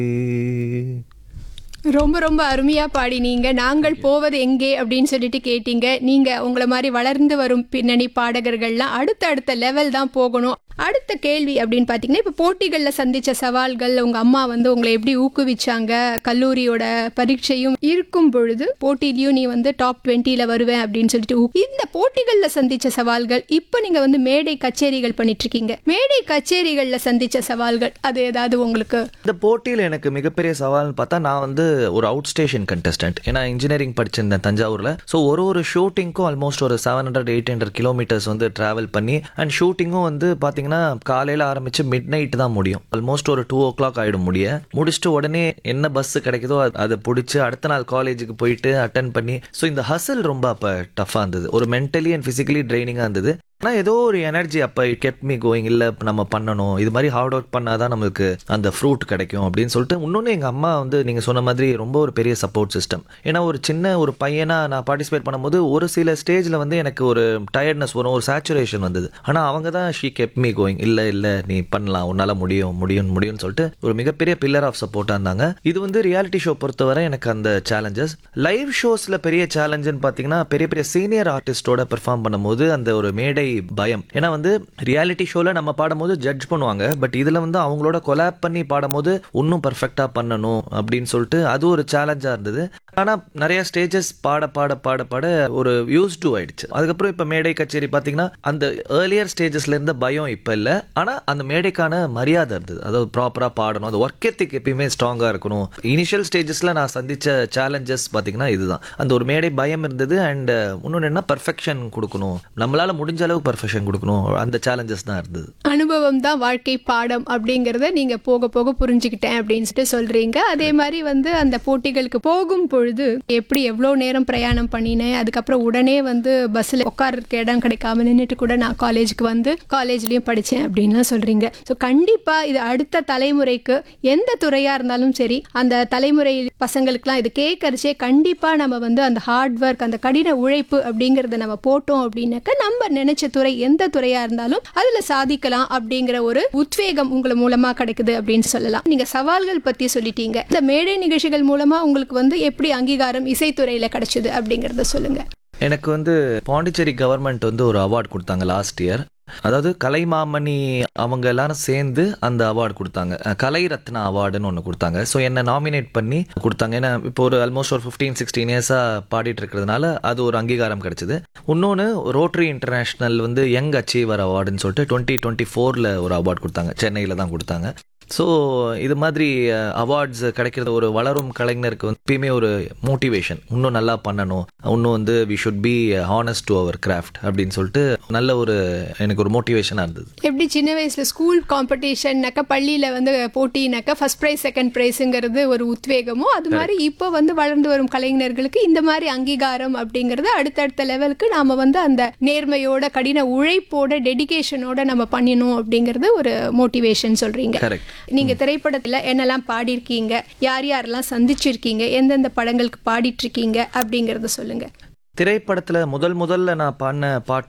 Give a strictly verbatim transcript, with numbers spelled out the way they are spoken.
ரொம்ப ரொம்ப அருமையா பாடினீங்க. நாங்கள் போவது எங்கே அப்படின்னு சொல்லிட்டு கேட்டீங்க. நீங்க உங்கள மாதிரி வளர்ந்து வரும் பின்னணி பாடகர்கள்லாம் அடுத்த அடுத்த லெவல் தான் போகணும். அடுத்த கேள்வி அப்படின்னு பார்த்தீங்கன்னா, இப்போ போட்டிகளில் சந்திச்ச சவால்கள், உங்க அம்மா வந்து உங்களை எப்படி ஊக்குவிச்சாங்க? கல்லூரியோட பரீட்சையும் இருக்கும் பொழுது போட்டியிலையும் நீ வந்து டாப் டுவெண்ட்டியில் வருவேன் அப்படின்னு சொல்லிட்டு ஊ- இந்த போட்டிகளில் சந்திச்ச சவால்கள், இப்போ நீங்க வந்து மேடை கச்சேரிகள் பண்ணிட்டு இருக்கீங்க. மேடை கச்சேரிகளில் சந்திச்ச சவால்கள் அது ஏதாவது உங்களுக்கு? இந்த போட்டியில் எனக்கு மிகப்பெரிய சவால்னு பார்த்தா, நான் வந்து ஒரு அவுட் ஸ்டேஷன் கண்டஸ்டன்ட். ஏன்னா இன்ஜினியரிங் படிச்சிருந்தேன் தஞ்சாவூரில். ஸோ ஒரு ஒரு ஷூட்டிங்க்கும் ஆல்மோஸ்ட் ஒரு seven hundred eight hundred kilometres வந்து ட்ராவல் பண்ணி, அண்ட் ஷூட்டிங்கும் வந்து பார்த்தீங்கன்னா காலையில் ஆரம்பித்து மிட் நைட் தான் முடியும். ஆல்மோஸ்ட் ஒரு டூ ஓ கிளாக் ஆகிடும் முடிய. முடிச்சுட்டு உடனே என்ன பஸ் கிடைக்குதோ அது- அதை பிடிச்சி அடுத்த நாள் காலேஜுக்கு போயிட்டு அட்டன் பண்ணி, ஸோ இந்த ஹசில் ரொம்ப அப்போ டஃப்பாக இருந்தது. ஒரு மென்டலி அண்ட் ஃபிசிக்கலி ட்ரைனிங்காக இருந்தது. ஆனால் ஏதோ ஒரு எனர்ஜி அப்போ கெப்ட் மீ கோயிங். இல்லை நம்ம பண்ணணும், இது மாதிரி ஹார்ட் ஒர்க் பண்ணாதான் நம்மளுக்கு அந்த ஃப்ரூட் கிடைக்கும் அப்படின்னு சொல்லிட்டு. இன்னொன்று எங்கள் அம்மா வந்து நீங்கள் சொன்ன மாதிரி ரொம்ப ஒரு பெரிய சப்போர்ட் சிஸ்டம். ஏன்னா ஒரு சின்ன ஒரு பையனா நான் பார்ட்டிசிபேட் பண்ணும்போது ஒரு சில ஸ்டேஜில் வந்து எனக்கு ஒரு டயர்ட்னஸ் வரும், ஒரு சேச்சுரேஷன் வந்தது. ஆனால் அவங்க தான் ஷீ கெப்ட் மீ கோயிங். இல்லை இல்லை நீ பண்ணலாம், உன்னால் முடியும் முடியும் முடியும்னு சொல்லிட்டு ஒரு மிகப்பெரிய பில்லர் ஆஃப் சப்போர்ட்டாக இருந்தாங்க. இது வந்து ரியாலிட்டி ஷோ பொறுத்தவரை எனக்கு அந்த சேலஞ்சஸ். லைவ் ஷோஸில் பெரிய சேலஞ்சுன்னு பார்த்தீங்கன்னா, பெரிய பெரிய சீனியர் ஆர்டிஸ்டோட பெர்ஃபார்ம் பண்ணும்போது அந்த ஒரு மேடை பயம். ஏன்னா வந்து ரியாலிட்டி ஷோல நம்ம பாடும்போது ஜட்ஜ் பண்ணுவாங்க, பட் இதுல வந்து அவங்களோட கொலாப் பண்ணி பாடும்போது இன்னும் பர்ஃபெக்டா பண்ணணும் அப்படின்னு சொல்லிட்டு அது ஒரு சேலஞ்சா இருந்தது. ஆனா நிறைய ஸ்டேஜஸ் பாட பாட பாட பாட ஒரு யூஸ் டு ஆயிடுச்சு. அதுக்கப்புறம் இப்ப மேடை கச்சேரி பாத்தீங்கன்னா, அந்த ஏர்லியர் ஸ்டேஜஸ்ல இருந்த பயம் இப்ப இல்ல. ஆனா அந்த மேடைக்கான மரியாதை இருந்தது. அதாவது ப்ராப்பரா பாடணும், அந்த ஒர்க் எத்திக் எப்பயுமே ஸ்ட்ராங்கா இருக்கணும். இனிஷியல் ஸ்டேஜஸ்ல நான் சந்திச்ச சேலஞ்சஸ் பாத்தீங்கன்னா இதுதான். அந்த ஒரு மேடை பயம் இருந்தது. அண்ட் இன்னொன்று என்ன, பர்ஃபெக்ஷன் கொடுக்கணும், நம்மளால முடிஞ்ச அளவு பர்ஃபெக்ஷன் கொடுக்கணும். அந்த சேலஞ்சஸ் தான் இருந்தது. அனுபவம் தான் வாழ்க்கை பாடம் அப்படிங்கறத நீங்க போக போக புரிஞ்சுக்கிட்டேன் அப்படின்னு சொல்லிட்டு சொல்றீங்க. அதே மாதிரி வந்து அந்த போட்டிகளுக்கு போகும் பொழுது எப்படி எவ்வளோ நேரம் பிரயாணம் பண்ணினேன், அதுக்கப்புறம் உடனே வந்து பஸ்ஸில் உட்கார்றதுக்கு இடம் கிடைக்காம நின்றுட்டு கூட நான் காலேஜுக்கு வந்து காலேஜ்லயும் படித்தேன் அப்படின்லாம் சொல்றீங்க. ஸோ கண்டிப்பா இது அடுத்த தலைமுறைக்கு எந்த துறையா இருந்தாலும் சரி, அந்த தலைமுறை பசங்களுக்குலாம் இது கேட்கறச்சே கண்டிப்பா நம்ம வந்து அந்த ஹார்ட் ஒர்க், அந்த கடின உழைப்பு அப்படிங்கறத நம்ம போட்டோம் அப்படின்னாக்க நம்ம நினைச்ச துறை எந்த துறையா இருந்தாலும் அதுல சாதிக்கலாம் அப்படிங்கிற ஒரு உத்வேகம் உங்களை மூலமா கிடைக்குது அப்படின்னு சொல்லலாம். நீங்க சவால்கள் பத்தி சொல்லிட்டீங்க. இந்த மேடை நிகழ்ச்சிகள் மூலமா உங்களுக்கு வந்து எப்படி அங்கீகாரம் இசைத்துறையில கிடைச்சது அப்படிங்கறத சொல்லுங்க. எனக்கு வந்து பாண்டிச்சேரி கவர்மெண்ட் வந்து ஒரு அவார்ட் கொடுத்தாங்க லாஸ்ட் இயர். அதாவது கலைமாமணி அவங்க எல்லாரும் சேர்ந்து அந்த அவார்டு கொடுத்தாங்க. அஹ் கலை ரத்னா அவார்டுன்னு ஒன்று கொடுத்தாங்க. ஸோ என்னை நாமினேட் பண்ணி கொடுத்தாங்க. ஏன்னா இப்போ ஒரு ஆல்மோஸ்ட் ஒரு ஃபிஃப்டீன் சிக்ஸ்டீன் இயர்ஸாக பாடிட்டு இருக்கிறதுனால அது ஒரு அங்கீகாரம் கிடைச்சிது. இன்னொன்று ரோட்டரி இன்டர்நேஷ்னல் வந்து யங் அச்சீவர் அவார்டுன்னு சொல்லிட்டு டுவெண்ட்டி டுவெண்ட்டி ஃபோரில் ஒரு அவார்டு கொடுத்தாங்க. சென்னையில் தான் கொடுத்தாங்க. ஸோ இது மாதிரி அவார்ட்ஸ் கிடைக்கிறது ஒரு வளரும் கலைஞருக்கு வந்து எப்பயுமே ஒரு மோட்டிவேஷன். இன்னும் நல்லா பண்ணணும், இன்னும் வந்து we should be honest to our craft அப்படின்னு சொல்லிட்டு நல்ல ஒரு எனக்கு ஒரு மோட்டிவேஷனாக இருந்தது. எப்படி சின்ன வயசுல ஸ்கூல் காம்படிஷன்னாக்கா பள்ளியில வந்து போட்டினாக்கா ஃபர்ஸ்ட் ப்ரைஸ் செகண்ட் ப்ரைஸுங்கிறது ஒரு உத்வேகமோ, அது மாதிரி இப்போ வந்து வளர்ந்து வரும் கலைஞர்களுக்கு இந்த மாதிரி அங்கீகாரம் அப்படிங்கிறது அடுத்தடுத்த லெவலுக்கு நாம வந்து அந்த நேர்மையோட கடின உழைப்போட டெடிகேஷனோட நம்ம பண்ணினோம் அப்படிங்கிறது ஒரு மோட்டிவேஷன் சொல்றீங்க. கரெக்ட். நீங்க திரைப்படத்துல என்னெல்லாம் பாடியிருக்கீங்க, யார் யாரெல்லாம் சந்திச்சிருக்கீங்க, எந்தெந்த படங்களுக்கு பாடிட்டு இருக்கீங்க அப்படிங்கறத சொல்லுங்க. திரைப்படத்தில் முதல் முதல்ல நான் பாடின பாட்டு